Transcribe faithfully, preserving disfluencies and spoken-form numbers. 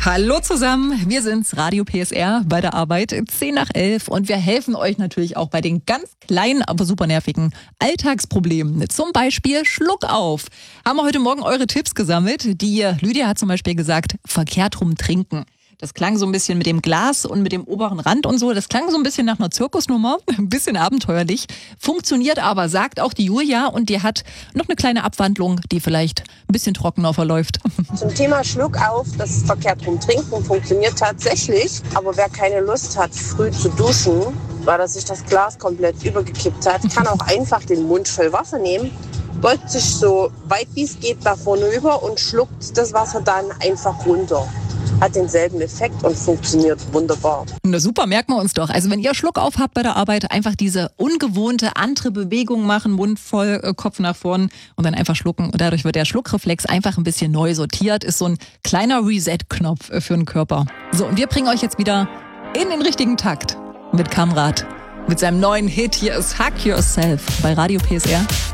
Hallo zusammen, wir sind's, Radio P S R bei der Arbeit, zehn nach elf und wir helfen euch natürlich auch bei den ganz kleinen, aber super nervigen Alltagsproblemen. Zum Beispiel Schluck auf. Haben wir heute Morgen eure Tipps gesammelt. Die Lydia hat zum Beispiel gesagt, verkehrt rum trinken. Das klang so ein bisschen mit dem Glas und mit dem oberen Rand und so. Das klang so ein bisschen nach einer Zirkusnummer, ein bisschen abenteuerlich. Funktioniert aber, sagt auch die Julia. Und die hat noch eine kleine Abwandlung, die vielleicht ein bisschen trockener verläuft. Zum Thema Schluck auf, das verkehrt rum trinken, funktioniert tatsächlich. Aber wer keine Lust hat, früh zu duschen, weil er sich das Glas komplett übergekippt hat, kann auch einfach den Mund voll Wasser nehmen, beugt sich so weit wie es geht da vorne über und schluckt das Wasser dann einfach runter. Hat denselben Effekt und funktioniert wunderbar. Na super, merken wir uns doch. Also wenn ihr Schluck auf habt bei der Arbeit, einfach diese ungewohnte andere Bewegung machen, Mund voll, äh, Kopf nach vorn und dann einfach schlucken. Und dadurch wird der Schluckreflex einfach ein bisschen neu sortiert. Ist so ein kleiner Reset-Knopf für den Körper. So, und wir bringen euch jetzt wieder in den richtigen Takt mit Kamrat. Mit seinem neuen Hit. Hier ist Hug Yourself bei Radio P S R.